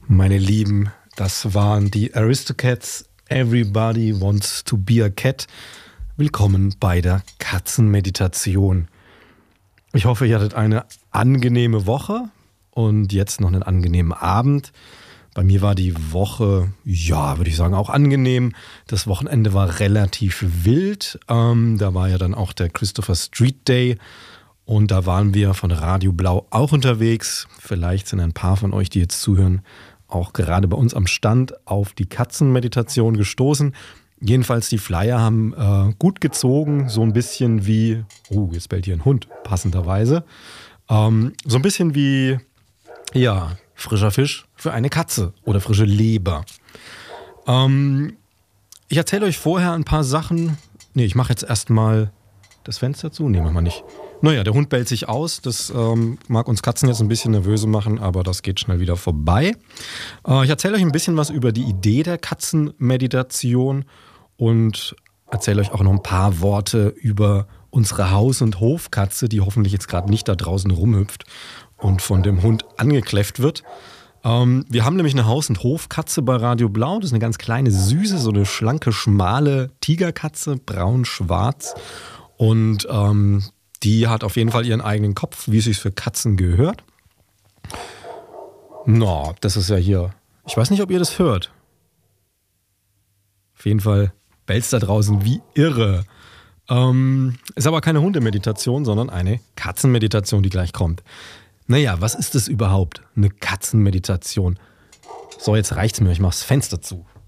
Meine Lieben, das waren die Aristocats. Everybody wants to be a cat. Willkommen bei der Katzenmeditation. Ich hoffe, ihr hattet eine angenehme Woche und jetzt noch einen angenehmen Abend. Bei mir war die Woche, ja, würde ich sagen, auch angenehm. Das Wochenende war relativ wild. Da war ja dann auch der Christopher Street Day. Und da waren wir von Radio Blau auch unterwegs. Vielleicht sind ein paar von euch, die jetzt zuhören, auch gerade bei uns am Stand auf die Katzenmeditation gestoßen. Jedenfalls die Flyer haben gut gezogen, so ein bisschen wie, jetzt bellt hier ein Hund, passenderweise. So ein bisschen wie, ja, frischer Fisch für eine Katze oder frische Leber. Ich erzähle euch vorher ein paar Sachen. Ich mache jetzt erstmal das Fenster zu. Machen wir nicht. Naja, der Hund bellt sich aus. Das mag uns Katzen jetzt ein bisschen nervöse machen, aber das geht schnell wieder vorbei. Ich erzähle euch ein bisschen was über die Idee der Katzenmeditation und erzähle euch auch noch ein paar Worte über unsere Haus- und Hofkatze, die hoffentlich jetzt gerade nicht da draußen rumhüpft und von dem Hund angekläfft wird. Wir haben nämlich eine Haus- und Hofkatze bei Radio Blau. Das ist eine ganz kleine, süße, so eine schlanke, schmale Tigerkatze, braun-schwarz. Und die hat auf jeden Fall ihren eigenen Kopf, wie es sich für Katzen gehört. Das ist ja hier. Ich weiß nicht, ob ihr das hört. Auf jeden Fall bellt's da draußen wie irre. Ist aber keine Hundemeditation, sondern eine Katzenmeditation, die gleich kommt. Was ist das überhaupt? Eine Katzenmeditation. So, jetzt reicht's mir. Ich mach's Fenster zu.